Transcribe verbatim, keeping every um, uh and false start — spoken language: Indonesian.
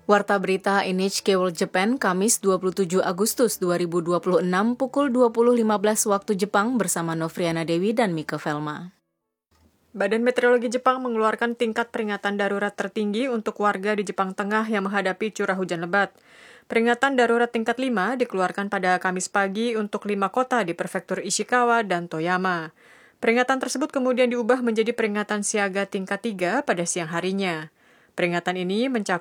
Warta berita N H K World Japan, Kamis dua puluh tujuh Agustus dua ribu dua puluh enam, pukul dua puluh lima belas waktu Jepang bersama Novriana Dewi dan Mika Velma. Badan Meteorologi Jepang mengeluarkan tingkat peringatan darurat tertinggi untuk warga di Jepang Tengah yang menghadapi curah hujan lebat. Peringatan darurat tingkat lima dikeluarkan pada Kamis pagi untuk lima kota di prefektur Ishikawa dan Toyama. Peringatan tersebut kemudian diubah menjadi peringatan siaga tingkat tiga pada siang harinya. Peringatan ini mencakup